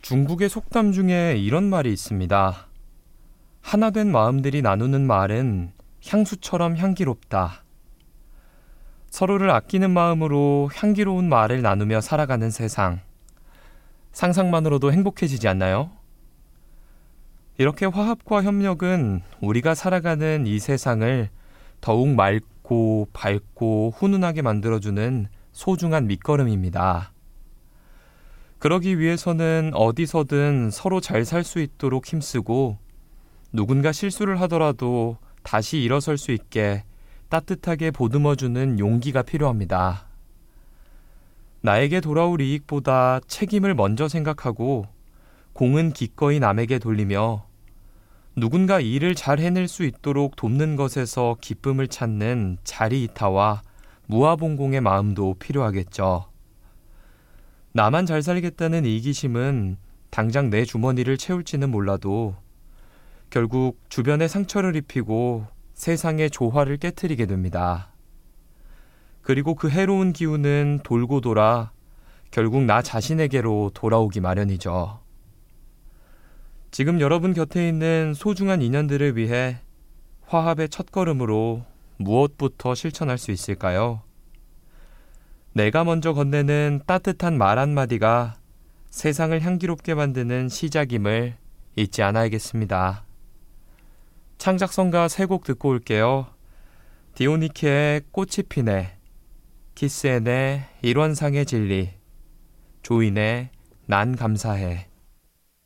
중국의 속담 중에 이런 말이 있습니다. 하나 된 마음들이 나누는 말은 향수처럼 향기롭다. 서로를 아끼는 마음으로 향기로운 말을 나누며 살아가는 세상. 상상만으로도 행복해지지 않나요? 이렇게 화합과 협력은 우리가 살아가는 이 세상을 더욱 맑고 밝고 훈훈하게 만들어주는 소중한 밑거름입니다. 그러기 위해서는 어디서든 서로 잘 살 수 있도록 힘쓰고 누군가 실수를 하더라도 다시 일어설 수 있게 따뜻하게 보듬어주는 용기가 필요합니다. 나에게 돌아올 이익보다 책임을 먼저 생각하고 공은 기꺼이 남에게 돌리며 누군가 일을 잘 해낼 수 있도록 돕는 것에서 기쁨을 찾는 자리이타와 무아봉공의 마음도 필요하겠죠. 나만 잘 살겠다는 이기심은 당장 내 주머니를 채울지는 몰라도 결국 주변에 상처를 입히고 세상의 조화를 깨트리게 됩니다. 그리고 그 해로운 기운은 돌고 돌아 결국 나 자신에게로 돌아오기 마련이죠. 지금 여러분 곁에 있는 소중한 인연들을 위해 화합의 첫걸음으로 무엇부터 실천할 수 있을까요? 내가 먼저 건네는 따뜻한 말 한마디가 세상을 향기롭게 만드는 시작임을 잊지 않아야겠습니다. 창작성가 세 곡 듣고 올게요. 디오니키의 꽃이 피네, 키스앤의 일원상의 진리, 조인의 난 감사해.